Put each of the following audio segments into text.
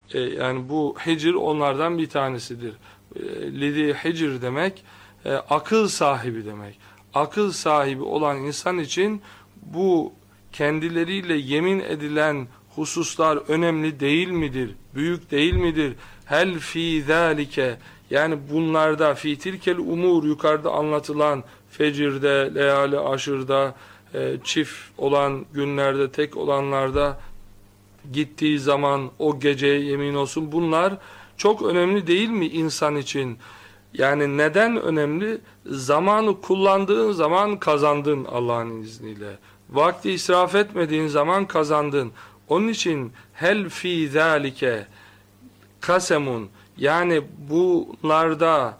Yani bu hicr onlardan bir tanesidir. Lidi hicr demek akıl sahibi demek. Akıl sahibi olan insan için bu kendileriyle yemin edilen hususlar önemli değil midir? Büyük değil midir? Hel fi zalike, yani bunlarda fi tilkel umur, yukarıda anlatılan fecirde, leyali aşırda, çift olan günlerde, tek olanlarda, gittiği zaman o geceye yemin olsun, bunlar çok önemli değil mi insan için? Yani neden önemli? Zamanı kullandığın zaman kazandın Allah'ın izniyle. Vakti israf etmediğin zaman kazandın. Onun için hel fi zalike kasemun, yani bunlarda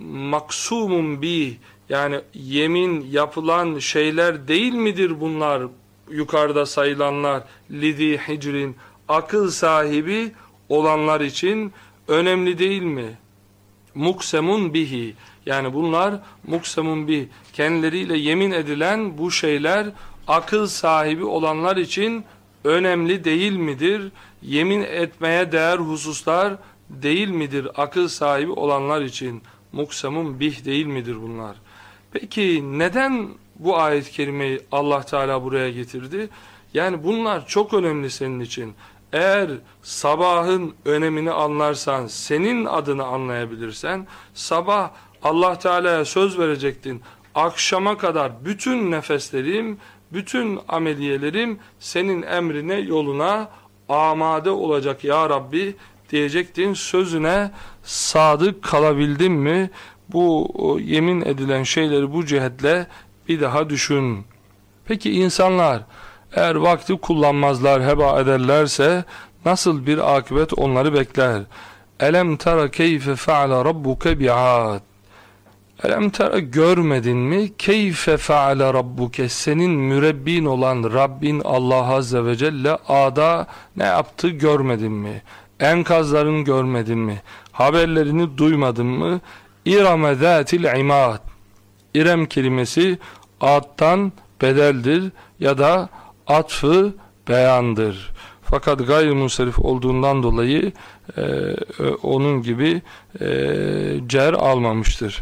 maksumun bih, yani yemin yapılan şeyler değil midir bunlar, yukarıda sayılanlar, lidi hicrin, akıl sahibi olanlar için önemli değil mi? Muksemun bihi, yani bunlar muksemun bih, kendileriyle yemin edilen bu şeyler akıl sahibi olanlar için önemli değil midir? Yemin etmeye değer hususlar değil midir akıl sahibi olanlar için? Muksemun bih değil midir bunlar? Peki neden bu ayet-i kerimeyi Allah Teala buraya getirdi? Yani bunlar çok önemli senin için. Eğer sabahın önemini anlarsan, senin adını anlayabilirsen, sabah Allah Teala'ya söz verecektin. Akşama kadar bütün nefeslerim, bütün ameliyelerim senin emrine, yoluna amade olacak ya Rabbi diyecektin. Sözüne sadık kalabildin mi? Bu yemin edilen şeyleri bu cihetle bir daha düşün. Peki insanlar eğer vakti kullanmazlar, heba ederlerse nasıl bir akıbet onları bekler? Elem tera keyfe fe'ale rabbuke bi'ad. Elem tera, görmedin mi? Keyfe fe'ale rabbuke, senin mürebbin olan Rabbin Allah Azze ve Celle Ad'a ne yaptı görmedin mi? Enkazlarını görmedin mi? Haberlerini duymadın mı? İrame zâtil imad. İrem kelimesi Ad'dan bedeldir ya da atfı beyandır. Fakat gayrimusarif olduğundan dolayı onun gibi cer almamıştır.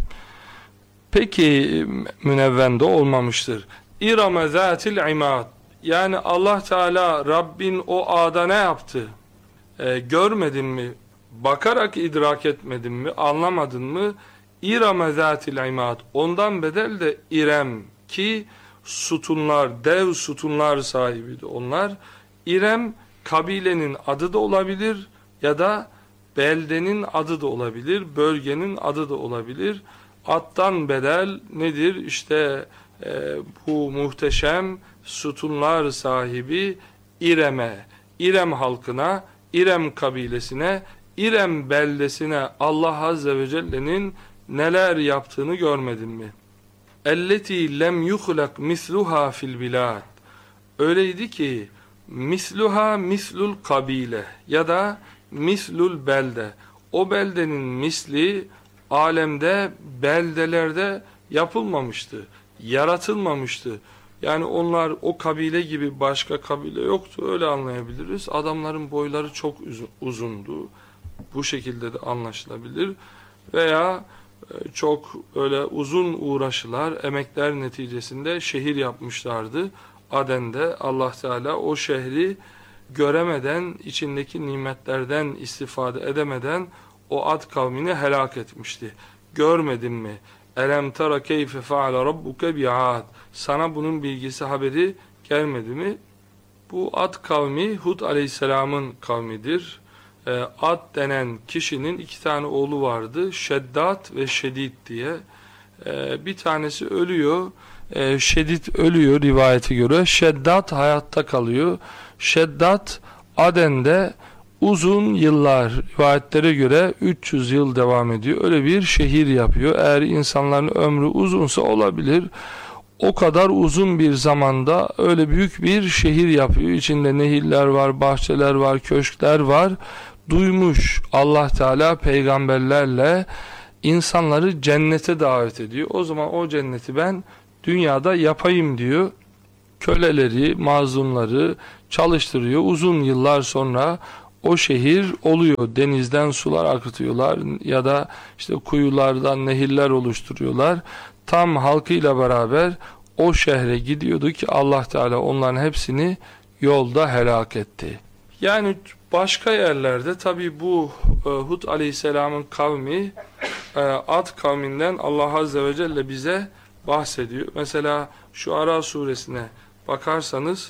Peki münevvende olmamıştır. İrame zâtil imad. Yani Allah Teala Rabbin o Ad'a ne yaptı? Görmedin mi? Bakarak idrak etmedin mi? Anlamadın mı? İrame zâtil imad. Ondan bedel de İrem, ki sütunlar, dev sütunlar sahibiydi onlar. İrem kabilenin adı da olabilir ya da beldenin adı da olabilir, bölgenin adı da olabilir. Attan bedel nedir? İşte bu muhteşem sütunlar sahibi İrem'e, İrem halkına, İrem kabilesine, İrem beldesine Allah Azze ve Celle'nin neler yaptığını görmedin mi? Elleti lem yuhlak misluha fil bilad. Öyleydi ki misluha mislul kabile ya da mislul belde. O beldenin misli alemde, beldelerde yapılmamıştı, yaratılmamıştı. Yani onlar o kabile gibi başka kabile yoktu, öyle anlayabiliriz. Adamların boyları çok uzundu. Bu şekilde de anlaşılabilir. Veya çok öyle uzun uğraşılar, emekler neticesinde şehir yapmışlardı. Aden'de Allah Teala o şehri göremeden, içindeki nimetlerden istifade edemeden o Ad kavmini helak etmişti. Görmedin mi? Elem tera keyfe fe'ale rabbuke bi'ad. Sana bunun bilgisi, haberi gelmedi mi? Bu Ad kavmi Hud aleyhisselamın kavmidir. Ad denen kişinin iki tane oğlu vardı. Şeddat ve Şedid diye. Bir tanesi ölüyor. Şedid ölüyor rivayete göre. Şeddat hayatta kalıyor. Şeddat Aden'de uzun yıllar, rivayetlere göre 300 yıl devam ediyor. Öyle bir şehir yapıyor. Eğer insanların ömrü uzunsa olabilir. O kadar uzun bir zamanda öyle büyük bir şehir yapıyor. İçinde nehirler var, bahçeler var, köşkler var. Duymuş Allah Teala peygamberlerle insanları cennete davet ediyor. O zaman o cenneti ben dünyada yapayım diyor. Köleleri, mazlumları çalıştırıyor. Uzun yıllar sonra o şehir oluyor. Denizden sular akıtıyorlar ya da işte kuyulardan nehirler oluşturuyorlar. Tam halkıyla beraber o şehre gidiyordu ki Allah Teala onların hepsini yolda helak etti. Yani başka yerlerde tabi bu Hud Aleyhisselam'ın kavmi Ad kavminden Allah Azze ve Celle bize bahsediyor. Mesela Şuara suresine bakarsanız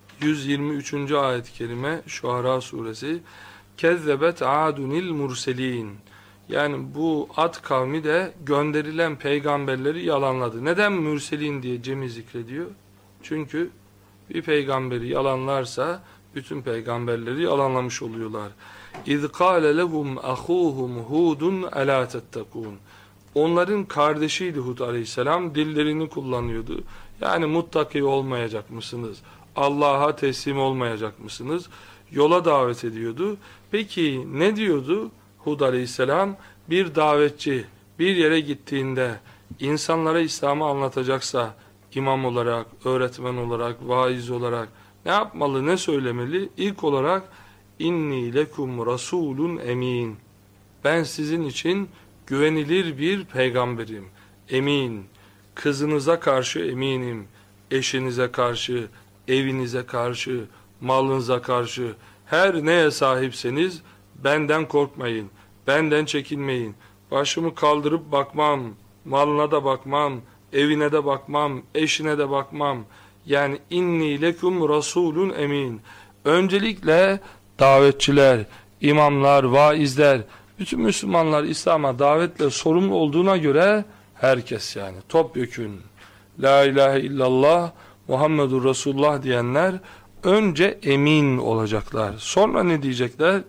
123. ayet-i kerime Şuara suresi Kezzebet adunil murselin. Yani bu Ad kavmi de gönderilen peygamberleri yalanladı. Neden mürselin diye cemi zikrediyor? Çünkü bir peygamberi yalanlarsa bütün peygamberleri yalanlamış oluyorlar. İz kâle lehum ahûhum Hudun elâ tettekûn. Onların kardeşiydi Hud aleyhisselam, dillerini kullanıyordu. Yani muttaki olmayacak mısınız? Allah'a teslim olmayacak mısınız? Yola davet ediyordu. Peki ne diyordu Hud aleyhisselam? Bir davetçi bir yere gittiğinde insanlara İslam'ı anlatacaksa imam olarak, öğretmen olarak, vaiz olarak ne yapmalı, ne söylemeli? İlk olarak inni lekum rasulun emin. Ben sizin için güvenilir bir peygamberim. Emin. Kızınıza karşı eminim. Eşinize karşı, evinize karşı, malınıza karşı, her neye sahipseniz benden korkmayın. Benden çekinmeyin. Başımı kaldırıp bakmam. Malına da bakmam. Evine de bakmam. Eşine de bakmam. Yani inni lekum rasulun emin. Öncelikle davetçiler, imamlar, vaizler, bütün Müslümanlar İslam'a davetle sorumlu olduğuna göre herkes yani topyekün La ilahe illallah Muhammedur Resulullah diyenler önce emin olacaklar. Sonra ne diyecekler?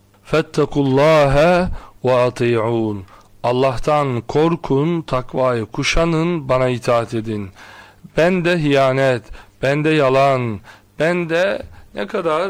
Fettekullâhe ve ati'ûn. Allah'tan korkun, takvayı kuşanın, bana itaat edin. Bende hiyanet, bende yalan, bende ne kadar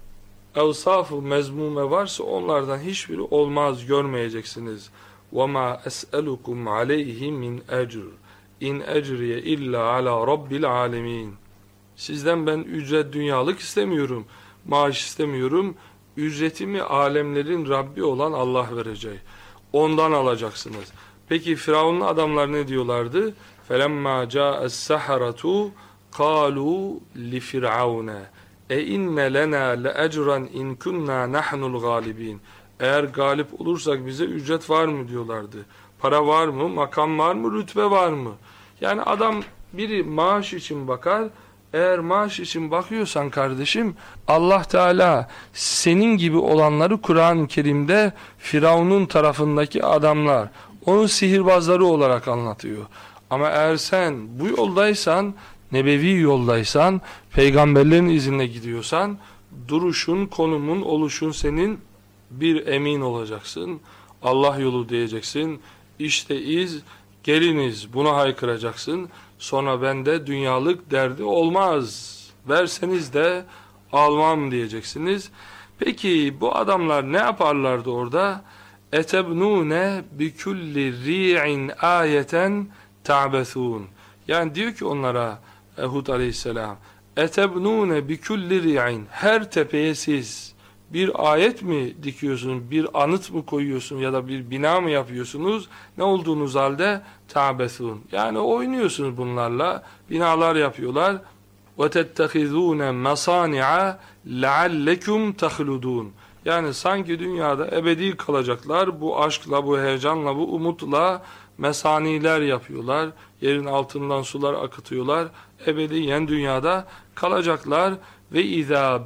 evsaf-ı mezmume varsa onlardan hiçbiri olmaz, görmeyeceksiniz. وَمَا أَسْأَلُكُمْ عَلَيْهِ مِنْ اَجْرٍ اِنْ اَجْرِيَ اِلَّا عَلَى رَبِّ الْعَالَمِينَ. Sizden ben ücret dünyalık istemiyorum, maaş istemiyorum. Ücretimi alemlerin Rabbi olan Allah verecek. Ondan alacaksınız. Peki Firavun'un adamlar ne diyorlardı? فَلَمَّا جَاءَ السَّحَرَةُ قَالُوا لِفِرْعَوْنَ اِنَّ لَنَا لَاَجْرًا اِنْ كُنَّا نَحْنُ الْغَالِبِينَ. Eğer galip olursak bize ücret var mı diyorlardı. Para var mı, makam var mı, rütbe var mı? Yani adam biri maaş için bakar. Eğer maaş için bakıyorsan kardeşim, Allah Teala senin gibi olanları Kur'an-ı Kerim'de Firavun'un tarafındaki adamlar, onun sihirbazları olarak anlatıyor. Ama eğer sen bu yoldaysan, nebevi yoldaysan, peygamberlerin izinde gidiyorsan, duruşun, konumun, oluşun senin bir emin olacaksın. Allah yolu diyeceksin. İşte iz, geliniz, bunu haykıracaksın. Sonra bende dünyalık derdi olmaz. Verseniz de almam diyeceksiniz. Peki bu adamlar ne yaparlardı orada? Etebnune bikulli ri'in ayeten ta'bethun. Yani diyor ki onlara Hud aleyhisselam, etebnune bikulli ri'in, her tepeye siz bir ayet mi dikiyorsunuz, bir anıt mı koyuyorsunuz ya da bir bina mı yapıyorsunuz? Ne olduğunuz halde ta'bethun. Yani oynuyorsunuz bunlarla, binalar yapıyorlar. وَتَتَّخِذُونَ مَصَانِعَ لَعَلَّكُمْ تَخْلُدُونَ. Yani sanki dünyada ebedi kalacaklar, bu aşkla, bu heyecanla, bu umutla mesaniler yapıyorlar. Yerin altından sular akıtıyorlar. Ebediyen dünyada kalacaklar. Ve izâ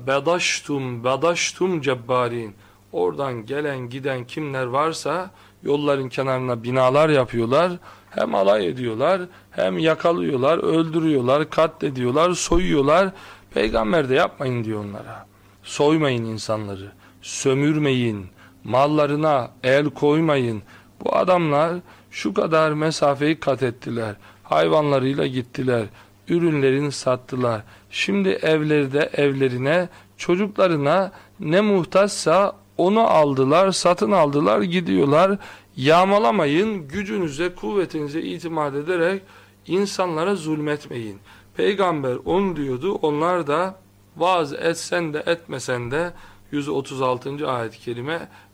bedaştum cebbarin. Oradan gelen giden kimler varsa yolların kenarına binalar yapıyorlar. Hem alay ediyorlar, hem yakalıyorlar, öldürüyorlar, katlediyorlar, soyuyorlar. Peygamber de yapmayın diyor onlara. Soymayın insanları, sömürmeyin, mallarına el koymayın. Bu adamlar şu kadar mesafeyi kat ettiler. Hayvanlarıyla gittiler, ürünlerini sattılar. Şimdi evlerine, çocuklarına ne muhtaçsa onu aldılar, satın aldılar, gidiyorlar. Yağmalamayın, gücünüze, kuvvetinize itimat ederek insanlara zulmetmeyin. Peygamber onu diyordu, onlar da vaaz etsen de etmesen de 136. ayet-i kerime